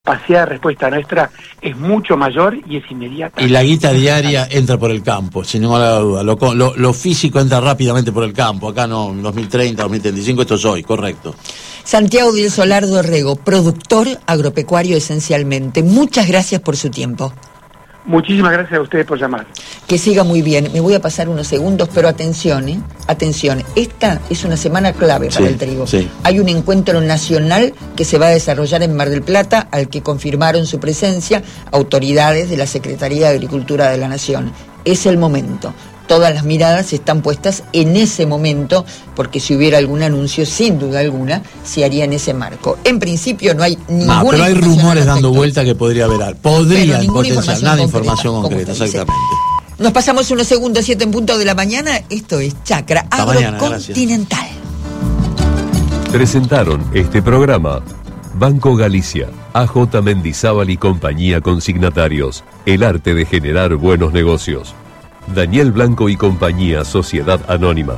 capacidad de respuesta nuestra es mucho mayor y es inmediata. Y la guita diaria entra por el campo, sin ninguna duda. Lo físico entra rápidamente por el campo. Acá no, en 2030, 2035, esto es hoy, correcto. Santiago del Solar Dorrego, productor agropecuario esencialmente. Muchas gracias por su tiempo. Muchísimas gracias a ustedes por llamar. Que siga muy bien. Me voy a pasar unos segundos, pero atención, atención. Esta es una semana clave para el trigo. Sí. Hay un encuentro nacional que se va a desarrollar en Mar del Plata, al que confirmaron su presencia autoridades de la Secretaría de Agricultura de la Nación. Es el momento. Todas las miradas están puestas en ese momento, porque si hubiera algún anuncio, sin duda alguna, se haría en ese marco. En principio no hay ninguna pero hay rumores dando respecto. vuelta que podría haber. Podría en potencial, nada de información concreta, exactamente. Nos pasamos unos segundos, 7 en punto de la mañana. Esto es Chacra Agrocontinental. Presentaron este programa Banco Galicia, AJ Mendizábal y compañía consignatarios. El arte de generar buenos negocios. Daniel Blanco y compañía, Sociedad Anónima.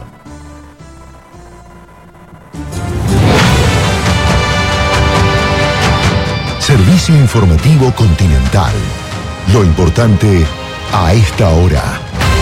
Servicio informativo Continental. Lo importante a esta hora.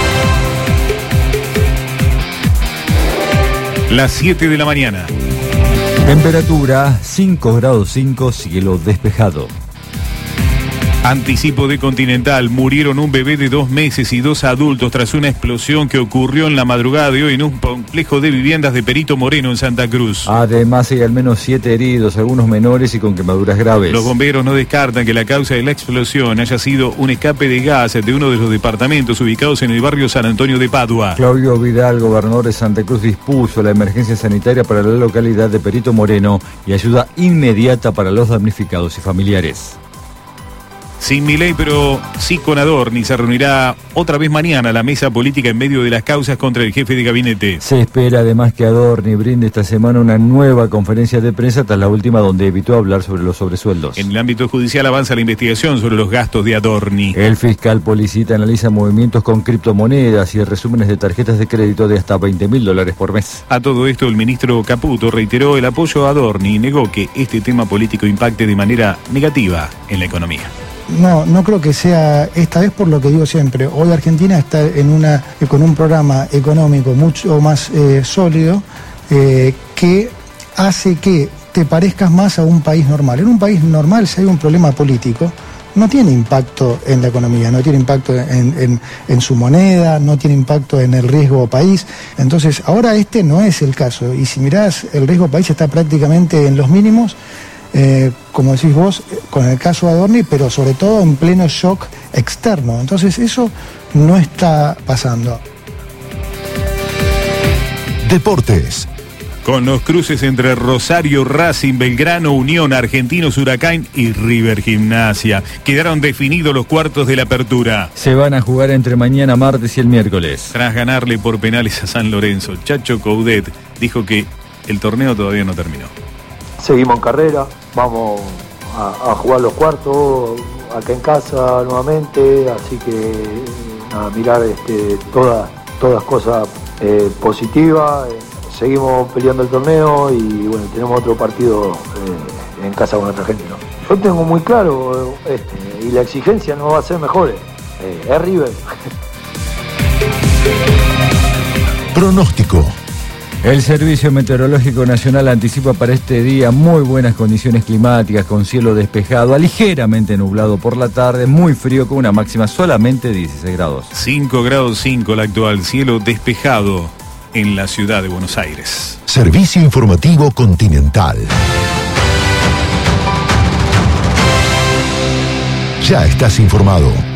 Las 7 de la mañana. Temperatura 5 grados 5, cielo despejado. Anticipo de Continental. Murieron un bebé de 2 meses y 2 adultos tras una explosión que ocurrió en la madrugada de hoy en un complejo de viviendas de Perito Moreno en Santa Cruz. Además hay al menos 7 heridos, algunos menores y con quemaduras graves. Los bomberos no descartan que la causa de la explosión haya sido un escape de gas de uno de los departamentos ubicados en el barrio San Antonio de Padua. Claudio Vidal, gobernador de Santa Cruz, dispuso la emergencia sanitaria para la localidad de Perito Moreno y ayuda inmediata para los damnificados y familiares. Sin Milei, pero sí con Adorni, se reunirá otra vez mañana la mesa política en medio de las causas contra el jefe de gabinete. Se espera además que Adorni brinde esta semana una nueva conferencia de prensa tras la última donde evitó hablar sobre los sobresueldos. En el ámbito judicial avanza la investigación sobre los gastos de Adorni. El fiscal Policita analiza movimientos con criptomonedas y resúmenes de tarjetas de crédito de hasta $20.000 por mes. A todo esto, el ministro Caputo reiteró el apoyo a Adorni y negó que este tema político impacte de manera negativa en la economía. No creo que sea esta vez, por lo que digo siempre. Hoy Argentina está con un programa económico mucho más sólido que hace que te parezcas más a un país normal. En un país normal, si hay un problema político, no tiene impacto en la economía, no tiene impacto en su moneda, no tiene impacto en el riesgo país. Entonces, ahora este no es el caso. Y si mirás, el riesgo país está prácticamente en los mínimos. Como decís vos, con el caso de Adorni, pero sobre todo en pleno shock externo. Entonces eso no está pasando. Deportes. Con los cruces entre Rosario, Racing, Belgrano, Unión, Argentinos, Huracán y River Gimnasia. Quedaron definidos los cuartos de la apertura. Se van a jugar entre mañana, martes y el miércoles. Tras ganarle por penales a San Lorenzo, Chacho Coudet dijo que el torneo todavía no terminó. Seguimos en carrera, vamos a jugar los cuartos acá en casa nuevamente, así que a mirar todas cosas positivas. Seguimos peleando el torneo y bueno, tenemos otro partido en casa con nuestro argentino. Yo tengo muy claro y la exigencia no va a ser mejor, es River. Pronóstico. El Servicio Meteorológico Nacional anticipa para este día muy buenas condiciones climáticas, con cielo despejado, ligeramente nublado por la tarde, muy frío con una máxima solamente de 16 grados. 5 grados 5 la actual, cielo despejado en la ciudad de Buenos Aires. Servicio informativo Continental. Ya estás informado.